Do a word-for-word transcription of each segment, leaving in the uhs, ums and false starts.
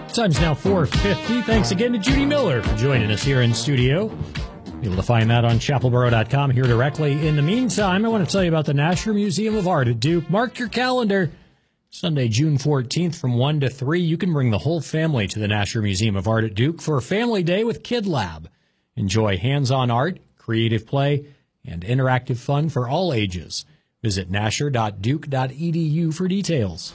Time's now four fifty. Thanks again to Judy Miller for joining us here in studio. Be able to find that on chapel borough dot com here directly. In the meantime, I want to tell you about the Nasher Museum of Art at Duke. Mark your calendar. Sunday, June fourteenth from one to three. You can bring the whole family to the Nasher Museum of Art at Duke for a family day with Kid Lab. Enjoy hands-on art, creative play, and interactive fun for all ages. Visit nasher dot duke dot e d u for details.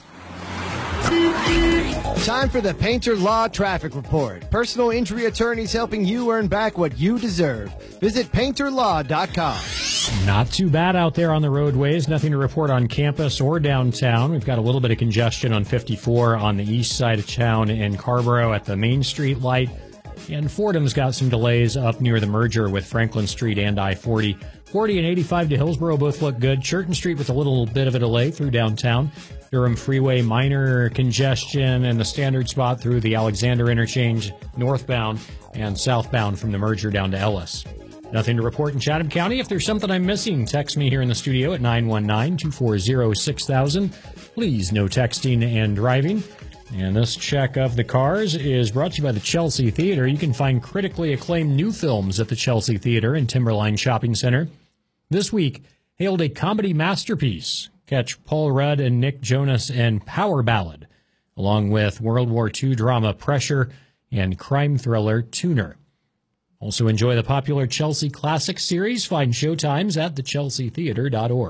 Time for the Painter Law Traffic Report. Personal injury attorneys helping you earn back what you deserve. Visit painter law dot com. Not too bad out there on the roadways. Nothing to report on campus or downtown. We've got a little bit of congestion on fifty-four on the east side of town in Carrboro at the Main Street light. And Fordham's got some delays up near the merger with Franklin Street and I forty. forty and eighty-five to Hillsborough both look good. Churton Street with a little bit of a delay through downtown. Durham Freeway, minor congestion in the standard spot through the Alexander interchange northbound and southbound from the merger down to Ellis. Nothing to report in Chatham County. If there's something I'm missing, text me here in the studio at nine one nine, two four zero, six thousand. Please, no texting and driving. And this check of the cars is brought to you by the Chelsea Theater. You can find critically acclaimed new films at the Chelsea Theater and Timberline Shopping Center. This week, hailed a comedy masterpiece. Catch Paul Rudd and Nick Jonas in Power Ballad, along with World War Two drama Pressure and crime thriller Tuner. Also enjoy the popular Chelsea Classic series. Find showtimes at the chelsea theater dot org.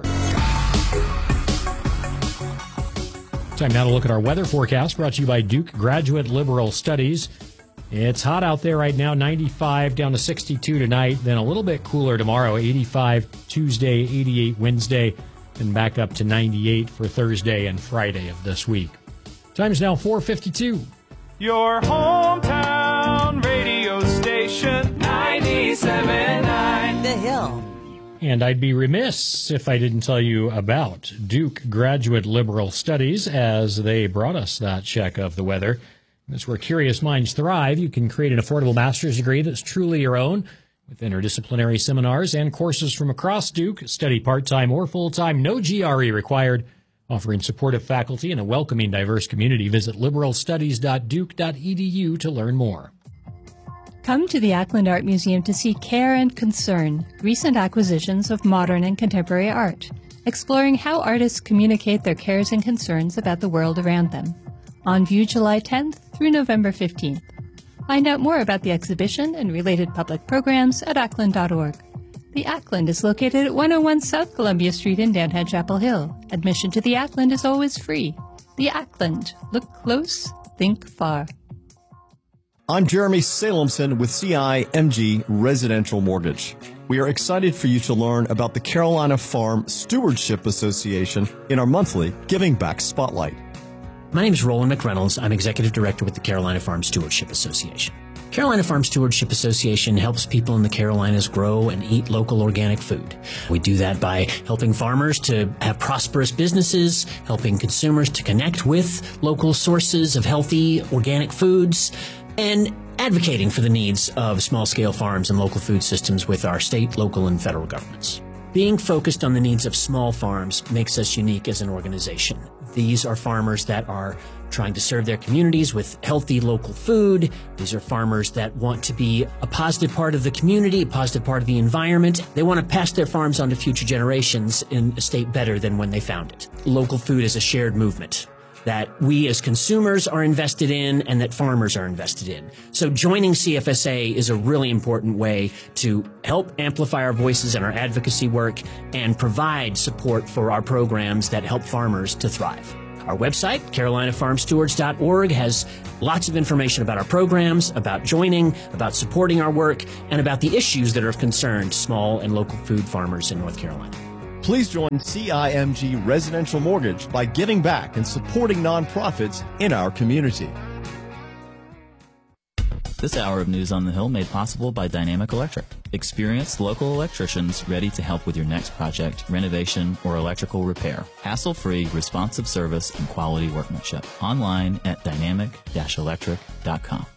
Time now to look at our weather forecast, brought to you by Duke Graduate Liberal Studies. It's hot out there right now, ninety-five down to sixty-two tonight, then a little bit cooler tomorrow, eighty-five Tuesday, eighty-eight Wednesday, and back up to ninety-eight for Thursday and Friday of this week. Time's now four fifty-two. Your hometown radio station, ninety-seven point nine The Hill. And I'd be remiss if I didn't tell you about Duke Graduate Liberal Studies, as they brought us that check of the weather. That's where curious minds thrive. You can create an affordable master's degree that's truly your own with interdisciplinary seminars and courses from across Duke. Study part-time or full-time, no G R E required. Offering supportive faculty and a welcoming, diverse community. Visit liberal studies dot duke dot e d u to learn more. Come to the Ackland Art Museum to see Care and Concern, recent acquisitions of modern and contemporary art, exploring how artists communicate their cares and concerns about the world around them. On view July tenth through November fifteenth. Find out more about the exhibition and related public programs at ackland dot org. The Ackland is located at one oh one South Columbia Street in downtown Chapel Hill. Admission to the Ackland is always free. The Ackland. Look close, think far. I'm Jeremy Salemson with C I M G Residential Mortgage. We are excited for you to learn about the Carolina Farm Stewardship Association in our monthly Giving Back Spotlight. My name is Roland McReynolds. I'm Executive Director with the Carolina Farm Stewardship Association. Carolina Farm Stewardship Association helps people in the Carolinas grow and eat local organic food. We do that by helping farmers to have prosperous businesses, helping consumers to connect with local sources of healthy organic foods, and advocating for the needs of small-scale farms and local food systems with our state, local, and federal governments. Being focused on the needs of small farms makes us unique as an organization. These are farmers that are trying to serve their communities with healthy local food. These are farmers that want to be a positive part of the community, a positive part of the environment. They want to pass their farms on to future generations in a state better than when they found it. Local food is a shared movement that we as consumers are invested in and that farmers are invested in. So joining C F S A is a really important way to help amplify our voices in our advocacy work and provide support for our programs that help farmers to thrive. Our website, carolina farm stewards dot org, has lots of information about our programs, about joining, about supporting our work, and about the issues that are of concern to small and local food farmers in North Carolina. Please join C I M G Residential Mortgage by giving back and supporting nonprofits in our community. This hour of News on the Hill made possible by Dynamic Electric. Experienced local electricians ready to help with your next project, renovation, or electrical repair. Hassle-free, responsive service, and quality workmanship. Online at dynamic dash electric dot com.